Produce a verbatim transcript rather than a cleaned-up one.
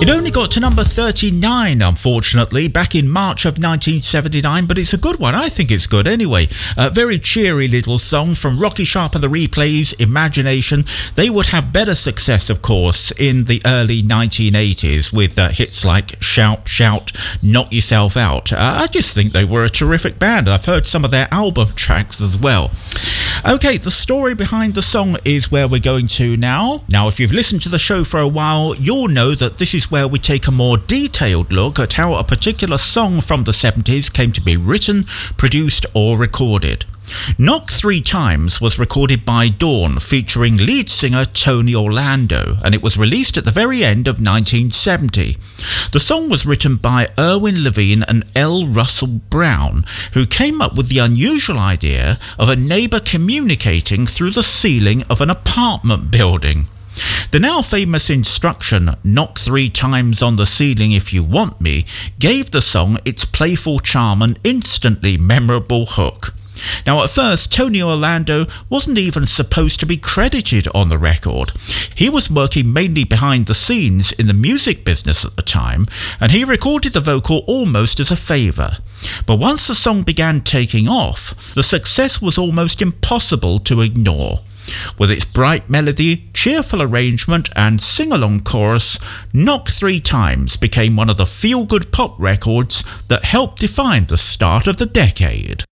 It only got to number thirty-nine, unfortunately, back in March of nineteen seventy-nine, but it's a good one. I think it's good anyway. A very cheery little song from Rocky Sharp and the Replays, Imagination. They would have better success, of course, in the early nineteen eighties with uh, hits like Shout, Shout, Knock Yourself Out. Uh, I just think they were a terrific band. I've heard some of their album tracks as well. Okay, the story behind the song is where we're going to now. Now, if you've listened to the show for a while, you'll know that this is where we take a more detailed look at how a particular song from the seventies came to be written, produced or recorded. Knock Three Times was recorded by Dawn, featuring lead singer Tony Orlando, and it was released at the very end of nineteen seventy. The song was written by Erwin Levine and L. Russell Brown, who came up with the unusual idea of a neighbour communicating through the ceiling of an apartment building. The now famous instruction, knock three times on the ceiling if you want me, gave the song its playful charm and instantly memorable hook. Now, at first, Tony Orlando wasn't even supposed to be credited on the record. He was working mainly behind the scenes in the music business at the time, and he recorded the vocal almost as a favour. But once the song began taking off, the success was almost impossible to ignore. With its bright melody, cheerful arrangement and sing-along chorus, Knock Three Times became one of the feel-good pop records that helped define the start of the decade.